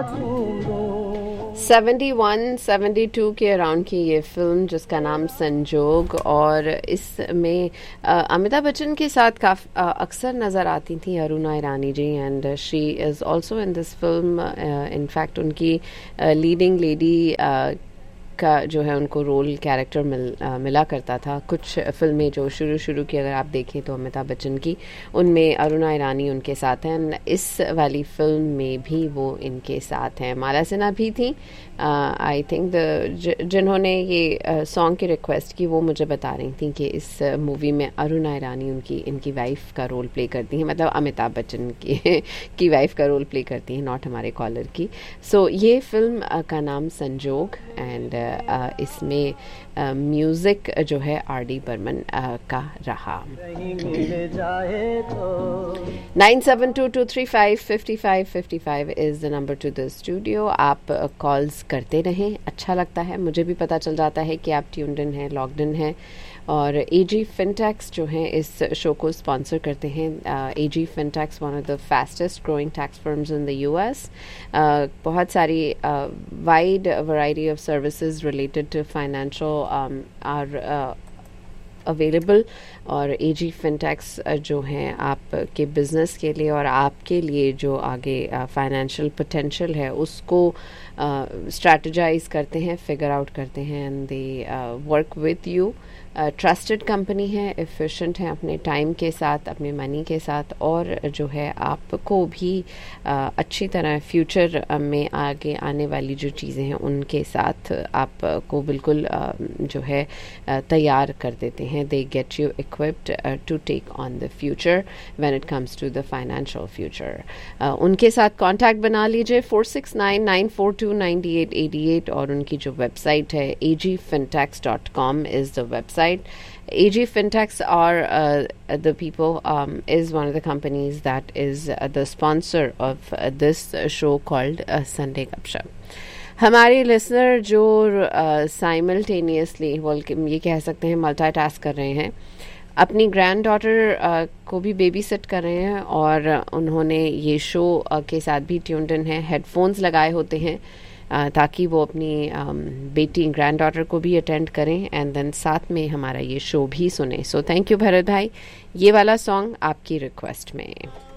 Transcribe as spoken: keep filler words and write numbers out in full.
Seventy one seventy two के around की ये फिल्म जिसका नाम संजोग, और इसमें अमिताभ बच्चन के साथ काफ़ी अक्सर नज़र आती थी Aruna Irani ji, and she is also in this film. In fact उनकी लीडिंग लेडी का जो है उनको रोल कैरेक्टर मिल आ, मिला करता था. कुछ फिल्में जो शुरू शुरू की अगर आप देखें तो अमिताभ बच्चन की, उनमें अरुणा ईरानी उनके साथ हैं. इस वाली फिल्म में भी वो इनके साथ हैं. माला सिन्हा भी थी. आई थिंक द जिन्होंने ये सॉन्ग की रिक्वेस्ट की वो मुझे बता रही थी कि इस मूवी में अरुणा ईरानी उनकी इनकी वाइफ का रोल प्ले करती हैं, मतलब अमिताभ बच्चन की की वाइफ का रोल प्ले करती हैं, नॉट हमारे कॉलर की. सो so, ये फिल्म uh, का नाम संजोग, एंड uh, इसमें म्यूज़िक uh, जो है आर डी बर्मन uh, का रहा. Nine seven to to three five fifty five fifty five is the number two the studio. आप कॉल्स uh, करते रहें, अच्छा लगता है. मुझे भी पता चल जाता है कि आप ट्यून्ड इन हैं, लॉग्ड इन हैं. और एजी फिनटैक्स जो हैं इस शो को स्पॉन्सर करते हैं. एजी फिनटैक्स one of the fastest growing tax firms in the US. बहुत सारी wide variety of services related to financial are available. और एजी फिनटैक्स जो हैं आपके बिज़नेस के लिए और आपके लिए जो आगे फाइनेंशियल uh, पोटेंशियल है उसको स्ट्रैटेजाइज uh, करते हैं, फिगर आउट करते हैं, and they work with you. Trusted company है, एफिशिएंट है अपने टाइम के साथ, अपने मनी के साथ, और जो है आपको भी uh, अच्छी तरह फ्यूचर uh, में आगे आने वाली जो चीज़ें हैं उनके साथ आपको uh, बिल्कुल uh, जो है uh, तैयार कर देते हैं. They get you equipped uh, to take on the future when it comes to the financial future. uh, उनके साथ कांटेक्ट बना लीजिए four six nine nine four to nine eight eight eight, और उनकी जो वेबसाइट है a g fintax dot com is the website. A G Fintax are uh, the people um, is one of the companies that is uh, the sponsor of uh, this show called uh, Sunday Gupshup. हमारे listener जो simultaneously uh, बोल ये कह सकते हैं multitask कर रहे हैं, अपनी ग्रैंड डॉटर uh, को भी बेबी सिट कर रहे हैं, और uh, उन्होंने ये शो uh, के साथ भी ट्यून्ड इन है, हेडफोन्स लगाए होते हैं uh, ताकि वो अपनी um, बेटी ग्रैंड डॉटर को भी अटेंड करें एंड देन साथ में हमारा ये शो भी सुने. सो थैंक यू भरत भाई. ये वाला सॉन्ग आपकी रिक्वेस्ट में.